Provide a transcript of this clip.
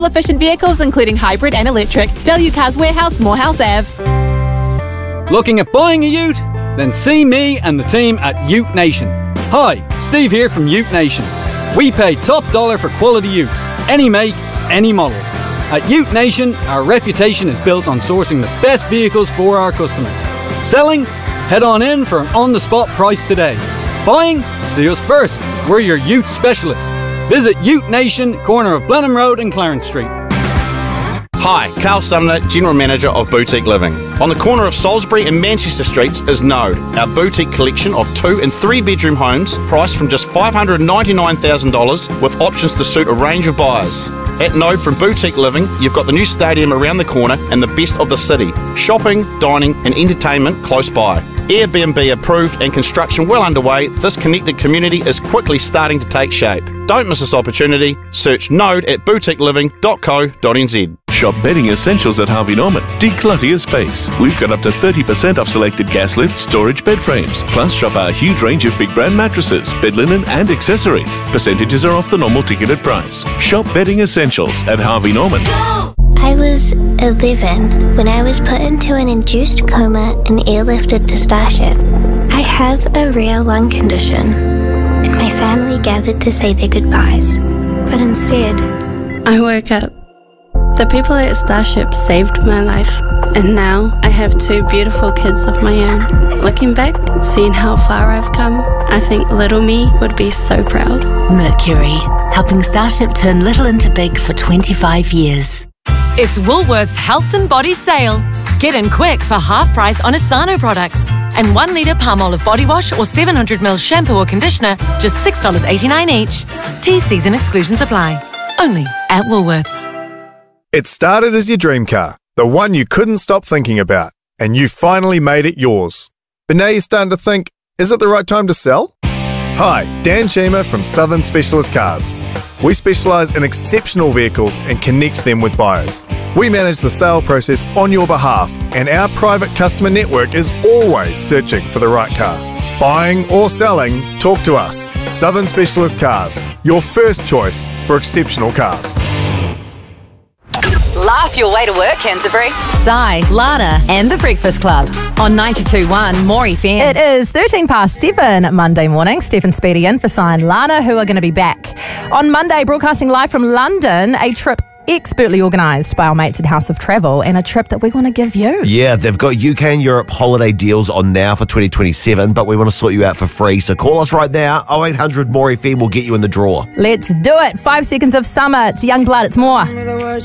Efficient vehicles including hybrid and electric. Value Cars Warehouse, Morehouse Ave. Looking at buying a ute? Then see me and the team at Ute Nation. Hi, Steve here from Ute Nation. We pay top dollar for quality utes, any make, any model. At Ute Nation, our reputation is built on sourcing the best vehicles for our customers. Selling? Head on in for an on-the-spot price today. Buying? See us first. We're your ute specialist. Visit Ute Nation, corner of Blenheim Road and Clarence Street. Hi, Carl Sumner, General Manager of Boutique Living. On the corner of Salisbury and Manchester Streets is Node, our boutique collection of 2 and 3 bedroom homes priced from just $599,000 with options to suit a range of buyers. At Node from Boutique Living, you've got the new stadium around the corner and the best of the city. Shopping, dining and entertainment close by. Airbnb approved and construction well underway, this connected community is quickly starting to take shape. Don't miss this opportunity. Search Node at boutiqueliving.co.nz. Shop bedding essentials at Harvey Norman. Declutter your space. We've got up to 30% off selected gas lift storage bed frames. Plus, shop our huge range of big brand mattresses, bed linen and accessories. Percentages are off the normal ticketed price. Shop bedding essentials at Harvey Norman. I was 11 when I was put into an induced coma and airlifted to Starship. I have a rare lung condition, and my family gathered to say their goodbyes. But instead, I woke up. The people at Starship saved my life, and now I have 2 beautiful kids of my own. Looking back, seeing how far I've come, I think little me would be so proud. Mercury, helping Starship turn little into big for 25 years. It's Woolworths Health and Body Sale. Get in quick for half price on Asano products. And 1 litre Palmolive body wash or 700ml shampoo or conditioner, just $6.89 each. T&Cs and exclusions apply. Only at Woolworths. It started as your dream car, the one you couldn't stop thinking about, and you finally made it yours. But now you're starting to think, is it the right time to sell? Hi, Dan Chima from Southern Specialist Cars. We specialise in exceptional vehicles and connect them with buyers. We manage the sale process on your behalf, and our private customer network is always searching for the right car. Buying or selling, talk to us. Southern Specialist Cars, your first choice for exceptional cars. Laugh your way to work, Canterbury. Sai, Lana and The Breakfast Club on 92.1 More FM. It is 7:13 Monday morning. Stephen Speedy in for Sai and Lana, who are going to be back on Monday, broadcasting live from London, a trip expertly organised by our mates at House of Travel, and a trip that we want to give you. Yeah, they've got UK and Europe holiday deals on now for 2027, but we want to sort you out for free. So call us right now. 0800 More FM will get you in the draw. Let's do it. 5 seconds of summer. It's Youngblood. It's more.